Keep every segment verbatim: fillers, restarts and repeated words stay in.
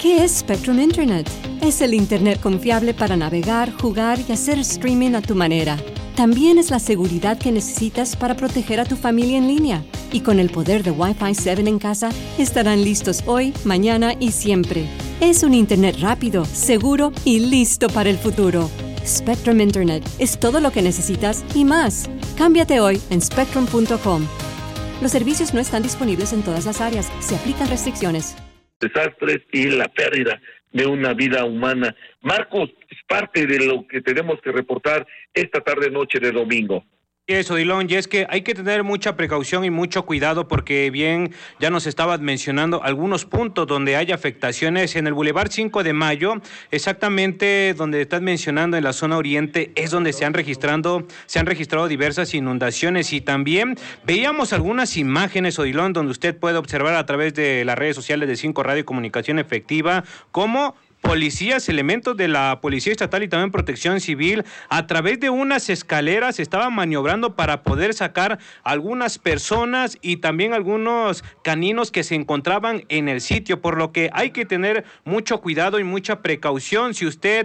¿Qué es Spectrum Internet? Es el Internet confiable para navegar, jugar y hacer streaming a tu manera. También es la seguridad que necesitas para proteger a tu familia en línea. Y con el poder de Wi-Fi siete en casa, estarán listos hoy, mañana y siempre. Es un Internet rápido, seguro y listo para el futuro. Spectrum Internet es todo lo que necesitas y más. Cámbiate hoy en spectrum punto com. Los servicios no están disponibles en todas las áreas. Se aplican restricciones. Desastres y la pérdida de una vida humana. Marcos, es parte de lo que tenemos que reportar esta tarde noche de domingo. Eso, Odilon, y es que hay que tener mucha precaución y mucho cuidado porque bien ya nos estabas mencionando algunos puntos donde hay afectaciones en el Boulevard cinco de mayo, exactamente donde estás mencionando en la zona oriente es donde se han registrado, se han registrado diversas inundaciones y también veíamos algunas imágenes, Odilon, donde usted puede observar a través de las redes sociales de cinco Radio Comunicación Efectiva cómo policías, elementos de la Policía Estatal y también Protección Civil, a través de unas escaleras estaban maniobrando para poder sacar algunas personas y también algunos caninos que se encontraban en el sitio, por lo que hay que tener mucho cuidado y mucha precaución. Si usted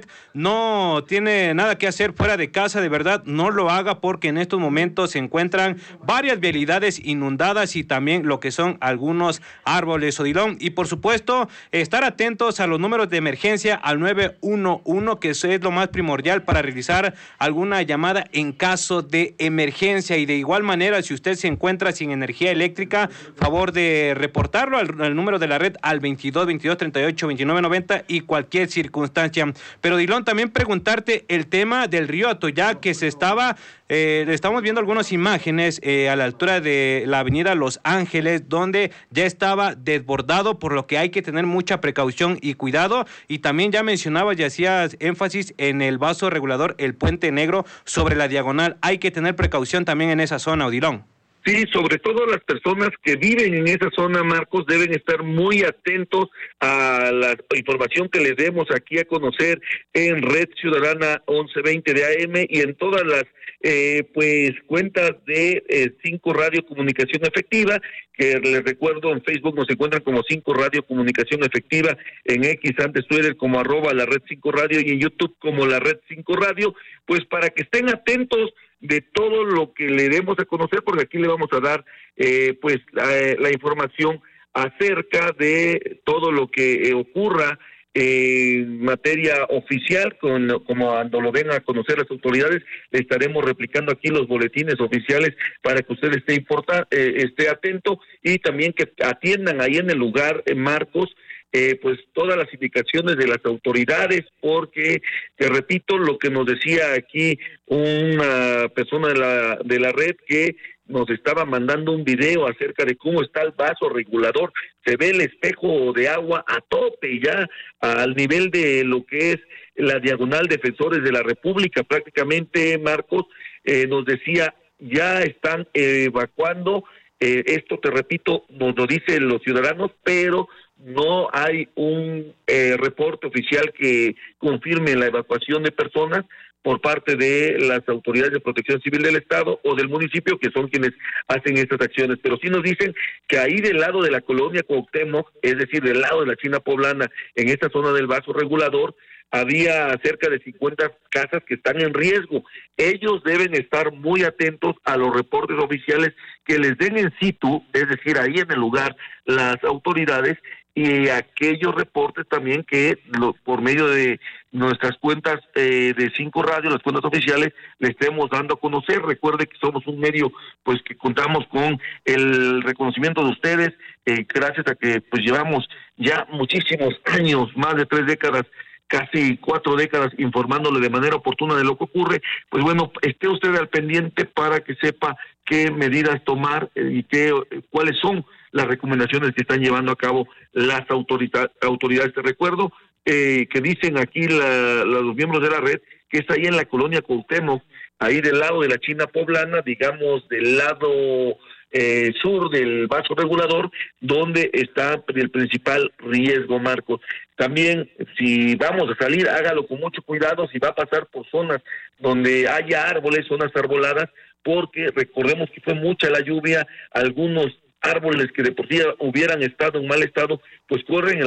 no tiene nada que hacer fuera de casa, de verdad, no lo haga porque en estos momentos se encuentran varias vialidades inundadas y también lo que son algunos árboles, Odilon. Y por supuesto, estar atentos a los números de emergencia al nueve uno uno, que eso es lo más primordial para realizar alguna llamada en caso de emergencia. Y de igual manera, si usted se encuentra sin energía eléctrica, favor de reportarlo al, al número de la red al veintidós, veintidós, treinta y ocho, veintinueve, noventa y cualquier circunstancia. Pero Dilón, también preguntarte el tema del río Atoyac, que se estaba, eh, estamos viendo algunas imágenes eh, a la altura de la avenida Los Ángeles, donde ya estaba desbordado, por lo que hay que tener mucha precaución y cuidado. Y también ya mencionabas y hacías énfasis en el vaso regulador, el Puente Negro, sobre la diagonal. Hay que tener precaución también en esa zona, Odilon. Sí, sobre todo las personas que viven en esa zona, Marcos, deben estar muy atentos a la información que les demos aquí a conocer en Red Ciudadana once veinte de A M y en todas las eh, pues cuentas de eh, cinco Radio Comunicación Efectiva, que les recuerdo en Facebook nos encuentran como cinco Radio Comunicación Efectiva, en X antes Twitter como arroba la Red cinco Radio y en YouTube como la Red cinco Radio, pues para que estén atentos de todo lo que le demos a conocer, porque aquí le vamos a dar eh, pues la, la información acerca de todo lo que eh, ocurra en materia oficial, con, como cuando lo vengan a conocer las autoridades, le estaremos replicando aquí los boletines oficiales para que usted esté importa, eh, esté atento y también que atiendan ahí en el lugar, eh, Marcos, Eh, pues todas las indicaciones de las autoridades, porque te repito lo que nos decía aquí una persona de la de la red, que nos estaba mandando un video acerca de cómo está el vaso regulador, se ve el espejo de agua a tope ya al nivel de lo que es la diagonal Defensores de la República, prácticamente, Marcos, eh, nos decía ya están evacuando, eh, esto te repito, nos lo dicen los ciudadanos, pero no hay un eh, reporte oficial que confirme la evacuación de personas por parte de las autoridades de protección civil del estado o del municipio, que son quienes hacen estas acciones, pero sí nos dicen que ahí del lado de la colonia Cuauhtémoc, es decir, del lado de la China Poblana, en esta zona del vaso regulador, había cerca de cincuenta casas que están en riesgo. Ellos deben estar muy atentos a los reportes oficiales que les den en situ, es decir, ahí en el lugar, las autoridades, y aquellos reportes también que lo, por medio de nuestras cuentas eh, de cinco Radio, las cuentas oficiales, le estemos dando a conocer. Recuerde que somos un medio pues que contamos con el reconocimiento de ustedes, eh, gracias a que pues llevamos ya muchísimos años, más de tres décadas, casi cuatro décadas, informándole de manera oportuna de lo que ocurre. Pues bueno, esté usted al pendiente para que sepa qué medidas tomar eh, y qué eh, cuáles son las recomendaciones que están llevando a cabo las autoridad, autoridades. Te recuerdo eh, que dicen aquí la, la, los miembros de la red que está ahí en la colonia Cuauhtémoc, ahí del lado de la China Poblana, digamos del lado eh, sur del vaso regulador, donde está el principal riesgo, Marcos. También, si vamos a salir, hágalo con mucho cuidado, si va a pasar por zonas donde haya árboles, zonas arboladas, porque recordemos que fue mucha la lluvia, algunos árboles que de por sí hubieran estado en mal estado, pues corren el